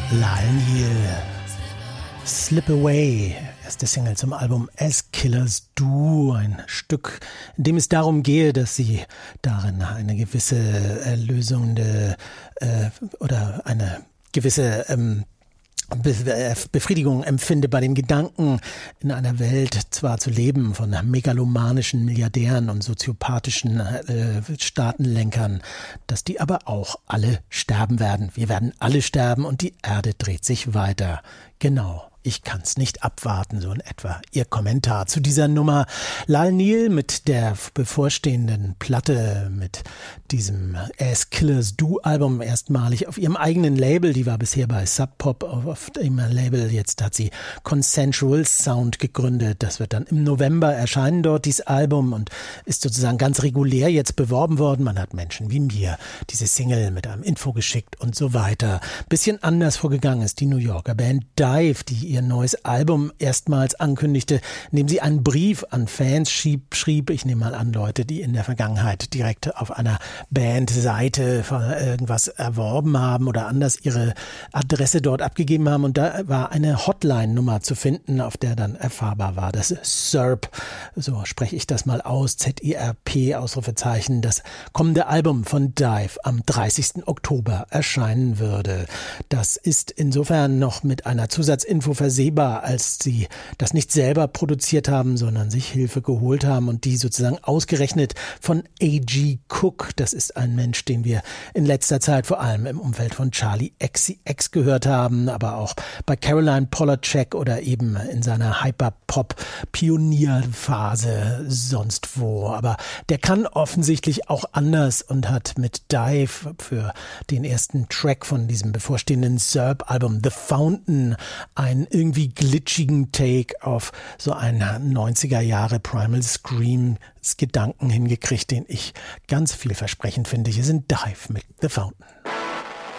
Lyle Neal, Slip Away, erste Single zum Album As Killers Do, ein Stück, in dem es darum gehe, dass sie darin eine gewisse erlösende oder eine gewisse Befriedigung empfinde bei dem Gedanken, in einer Welt zwar zu leben von megalomanischen Milliardären und soziopathischen Staatenlenkern, dass die aber auch alle sterben werden. Wir werden alle sterben und die Erde dreht sich weiter. Genau. Ich kann's nicht abwarten, so in etwa Ihr Kommentar zu dieser Nummer. Lyle Neal mit der bevorstehenden Platte, mit diesem As Killers Do Album erstmalig auf ihrem eigenen Label. Die war bisher bei Sub Pop auf dem Label. Jetzt hat sie Consensual Sound gegründet. Das wird dann im November erscheinen dort, dieses Album, und ist sozusagen ganz regulär jetzt beworben worden. Man hat Menschen wie mir diese Single mit einem Info geschickt und so weiter. Bisschen anders vorgegangen ist die New Yorker Band Dive, die ihr neues Album erstmals ankündigte, indem sie einen Brief an Fans schrieb. Ich nehme mal an, Leute, die in der Vergangenheit direkt auf einer Bandseite irgendwas erworben haben oder anders ihre Adresse dort abgegeben haben. Und da war eine Hotline-Nummer zu finden, auf der dann erfahrbar war, dass ZIRP, so spreche ich das mal aus, ZIRP, Ausrufezeichen, das kommende Album von Dive am 30. Oktober erscheinen würde. Das ist insofern noch mit einer Zusatzinfo versehbar, als sie das nicht selber produziert haben, sondern sich Hilfe geholt haben und die sozusagen ausgerechnet von A.G. Cook. Das ist ein Mensch, den wir in letzter Zeit vor allem im Umfeld von Charli XCX gehört haben, aber auch bei Caroline Polachek oder eben in seiner Hyperpop-Pionierphase sonst wo. Aber der kann offensichtlich auch anders und hat mit Dive für den ersten Track von diesem bevorstehenden ZIRP-Album The Fountain einen irgendwie glitschigen Take auf so einen 90er Jahre Primal Scream Gedanken hingekriegt, den ich ganz vielversprechend finde. Hier sind Dive mit The Fountain.